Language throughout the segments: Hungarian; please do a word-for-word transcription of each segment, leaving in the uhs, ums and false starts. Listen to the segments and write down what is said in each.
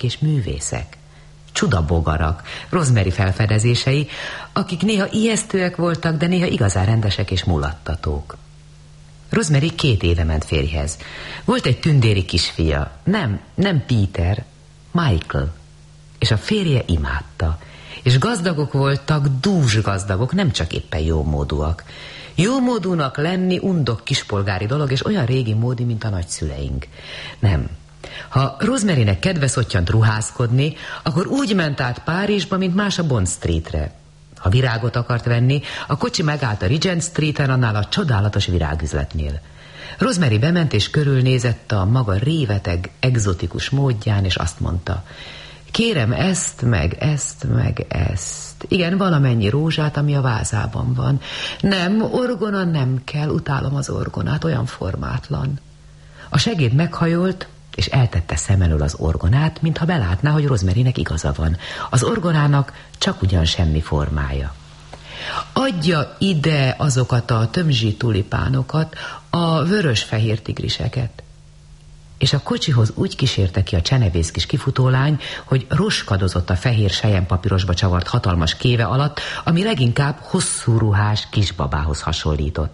és művészek. Csudabogarak, Rosemary felfedezései, akik néha ijesztőek voltak, de néha igazán rendesek és mulattatók. Rosemary két éve ment férjhez. Volt egy tündéri kisfia, nem, nem Peter, Michael, és a férje imádta. És gazdagok voltak, dús gazdagok, nem csak éppen jómódúak. Jómódúnak lenni undok kispolgári dolog, és olyan régi módi, mint a nagyszüleink. Nem. Ha Rosemarynek kedve szottyant ruházkodni, akkor úgy ment át Párizsba, mint más a Bond Streetre. Ha virágot akart venni, a kocsi megállt a Regent Streeten, annál a csodálatos virágüzletnél. Rosemary bement és körülnézett a maga réveteg, egzotikus módján, és azt mondta: kérem ezt, meg ezt, meg ezt. Igen, valamennyi rózsát, ami a vázában van. Nem, orgona nem kell, utálom az orgonát, olyan formátlan. A segéd meghajolt, és eltette szem elől az orgonát, mintha belátná, hogy Rosemarynek igaza van. Az orgonának csak ugyan semmi formája. Adja ide azokat a tömzsi tulipánokat, a vörös-fehér tigriseket. És a kocsihoz úgy kísérte ki a csenevész kis kifutólány, hogy roskadozott a fehér selyempapírosba csavart hatalmas kéve alatt, ami leginkább hosszú ruhás kisbabához hasonlított.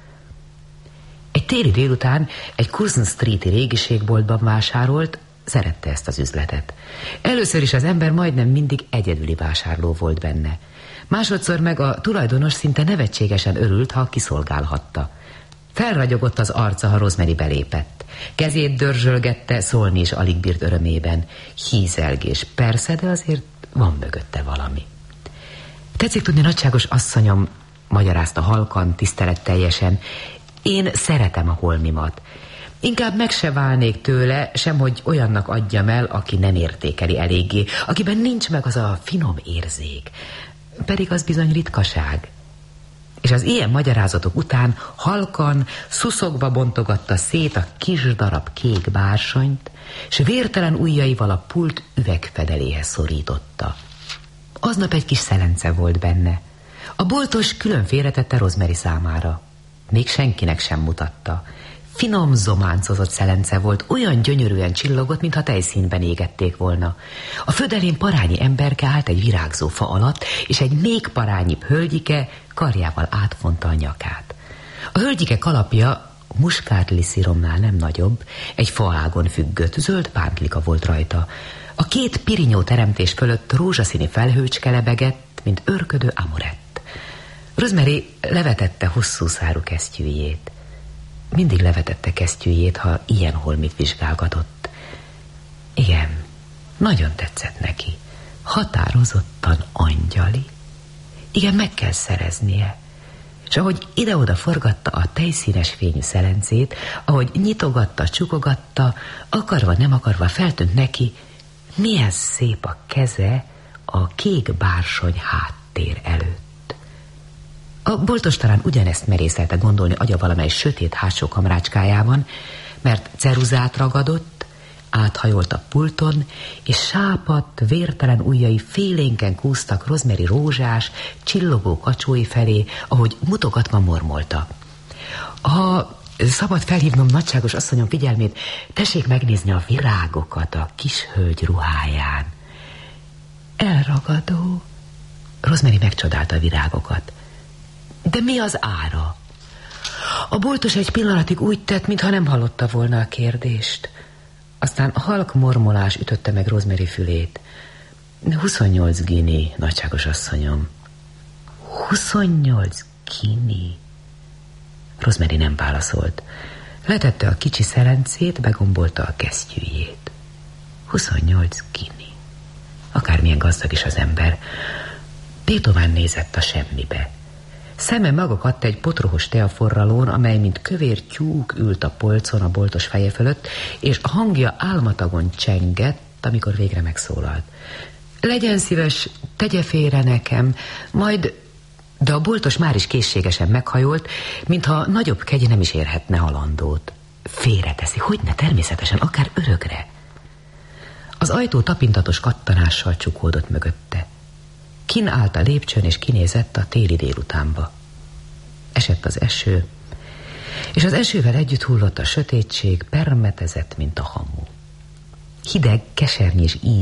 Egy téli délután egy Curzon Street-i régiségboltban vásárolt, szerette ezt az üzletet. Először is az ember majdnem mindig egyedüli vásárló volt benne. Másodszor meg a tulajdonos szinte nevetségesen örült, ha kiszolgálhatta. Felragyogott az arca, ha Rosemary belépett. Kezét dörzsölgette, szólni is alig bírt örömében. Hízelgés, persze, de azért van mögötte valami. Tetszik tudni, nagyságos asszonyom, magyarázta halkan, tiszteletteljesen, én szeretem a holmimat. Inkább meg se válnék tőle, sem hogy olyannak adjam el, aki nem értékeli eléggé, akiben nincs meg az a finom érzék. Pedig az bizony ritkaság. És az ilyen magyarázatok után halkan, szuszogva bontogatta szét a kis darab kék bársanyt, s vértelen ujjaival a pult üvegfedeléhez szorította. Aznap egy kis szelence volt benne. A boltos külön félretette Rosemary számára. Még senkinek sem mutatta. Finom zománcozott szelence volt, olyan gyönyörűen csillogott, mintha tejszínben égették volna. A födelén parányi emberke állt egy virágzó fa alatt, és egy még parányibb hölgyike karjával átfonta a nyakát. A hölgyike kalapja muskátlisziromnál nem nagyobb, egy faágon függött, zöld pántlika volt rajta. A két pirinyó teremtés fölött rózsaszíni felhőcske lebegett, mint örködő amorett. Rosemary levetette hosszú szárú kesztyűjét. Mindig levetette kesztyűjét, ha ilyen holmit vizsgálgatott. Igen, nagyon tetszett neki. Határozottan angyali. Igen, meg kell szereznie. És ahogy ide-oda forgatta a tejszínes fényű szelencét, ahogy nyitogatta, csukogatta, akarva, nem akarva feltűnt neki, milyen szép a keze a kék bársony háttér előtt. A boltos talán ugyanezt merészelte gondolni agya valamely sötét hátsó kamrácskájában, mert ceruzát ragadott, áthajolt a pulton, és sápadt, vértelen ujjai félénken kúztak Rosemary rózsás, csillogó kacsói felé, ahogy mutogatva mormolta. Ha szabad felhívnom nagyságos asszonyom figyelmét, tessék megnézni a virágokat a kis hölgy ruháján. Elragadó. Rosemary megcsodálta a virágokat. De mi az ára? A boltos egy pillanatig úgy tett, mintha nem hallotta volna a kérdést. Aztán halk mormolás ütötte meg Rosemary fülét. huszonnyolc guinea, nagyságos asszonyom. huszonnyolc guinea? Rosemary nem válaszolt. Letette a kicsi szelencét, begombolta a kesztyűjét. huszonnyolc guinea. Akármilyen gazdag is az ember. Tétován nézett a semmibe. Szeme magadt egy potrohos teaforralón, amely mint kövér tyúk ült a polcon a boltos feje fölött, és a hangja álmatagon csengett, amikor végre megszólalt. Legyen szíves, tegye félre nekem, majd... De a boltos már is készségesen meghajolt, mintha nagyobb kegy nem is érhetne halandót. Félreteszi, hogyne, természetesen, akár örökre. Az ajtó tapintatos kattanással csukódott mögötte. Kin állt a lépcsőn, és kinézett a téli délutánba. Esett az eső, és az esővel együtt hullott a sötétség, permetezett, mint a hamu. Hideg, kesernyés íz